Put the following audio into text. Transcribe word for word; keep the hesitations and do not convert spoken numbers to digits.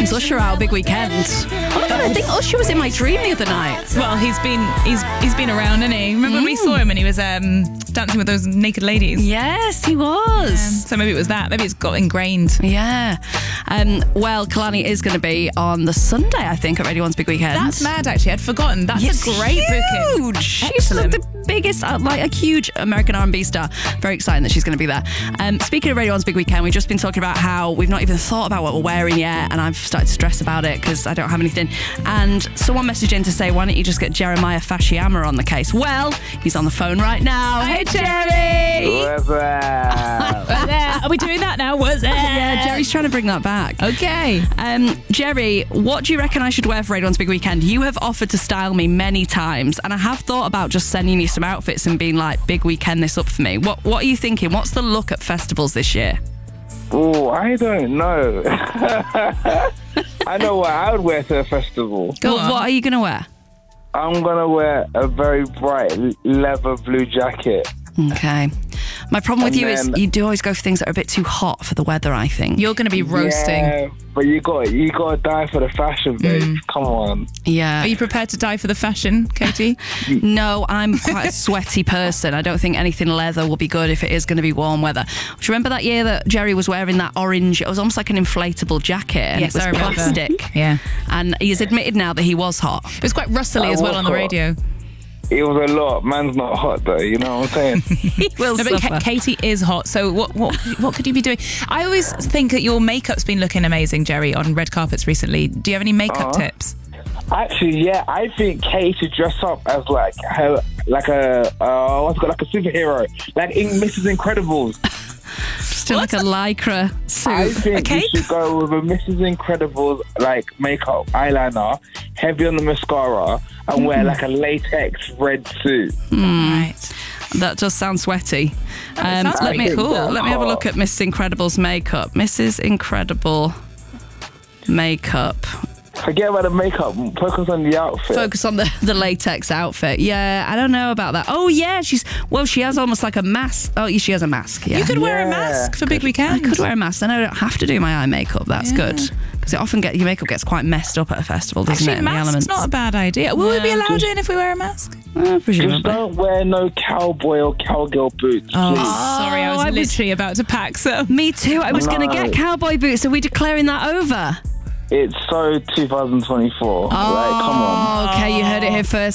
brings Usher out big weekend. Oh my God, I think Usher was in my dream the other night. Well, he's been he's he's been around, hasn't he? Remember mm. when we saw him and he was um, dancing with those naked ladies? Yes, he was. Um, so maybe it was that. Maybe it's got ingrained. Yeah. Um, well, Kalani is going to be on the Sunday, I think, at Radio one's Big Weekend. That's mad, actually. I'd forgotten. That's yes, a great huge. booking. She's the biggest, uh, like a huge American R and B star. Very exciting that she's going to be there. Um, speaking of Radio one's Big Weekend, we've just been talking about how we've not even thought about what we're wearing yet, and I've started to stress about it because I don't have anything. And someone messaged in to say, why don't you just get Jeremiah Fashiyama on the case? Well, he's on the phone right now. Hey, Jerry! What's up? Are we doing that now? What's that? Yeah, Jerry's trying to bring that back. Okay. Um, Jerry, what do you reckon I should wear for Radio one's Big Weekend? You have offered to style me many times, and I have thought about just sending you some outfits and being like, big weekend this up for me. What What are you thinking? What's the look at festivals this year? Oh, I don't know. I know what I would wear to a festival. Go well, on. What are you going to wear? I'm going to wear a very bright leather blue jacket. Okay. My problem with and you then, is you do always go for things that are a bit too hot for the weather, I think. You're going to be roasting. Yeah, but you got you got to die for the fashion, babe. Mm. Come on. Yeah. Are you prepared to die for the fashion, Katie? No, I'm quite a sweaty person. I don't think anything leather will be good if it is going to be warm weather. Do you remember that year that Jerry was wearing that orange? It was almost like an inflatable jacket, and yes, it was I remember. plastic. Yeah. And he's admitted now that he was hot. It was quite rustly I as well on the hot. radio. It was a lot. Man's not hot though, you know what I'm saying? He will no, but Ka- Katie is hot, so what, what what could you be doing? I always think that your makeup's been looking amazing, Jerry, on red carpets recently. Do you have any makeup uh-huh. tips? Actually, yeah, I think Katie should dress up as like her, like a uh, what's it called, like a superhero, like in Missus Incredibles. Still like a lycra suit. I think a you should go with a Missus Incredibles like makeup, eyeliner, heavy on the mascara, and mm. wear like a latex red suit. Mm. Right. That does sound sweaty. Um, sounds let me cool. Let me have a look at Missus Incredible's makeup. Missus Incredible makeup. Forget about the makeup. Focus on the outfit. Focus on the, the latex outfit. Yeah, I don't know about that. Oh, yeah, she's... Well, she has almost like a mask. Oh, she has a mask, yeah. You could yeah. wear a mask for Big Weekend. I could wear a mask, then I don't have to do my eye makeup. That's yeah. good. Because it often get your makeup gets quite messed up at a festival, doesn't Actually, it? In mask's the elements. not a bad idea. Will yeah. we be allowed Just, in if we wear a mask? Uh, presumably. Just don't wear no cowboy or cowgirl boots, oh, please. sorry, I was I literally was, about to pack some. Me too. I was no. going to get cowboy boots. Are we declaring that over? It's so twenty twenty-four. Oh, like, come on. Okay, you heard it here first.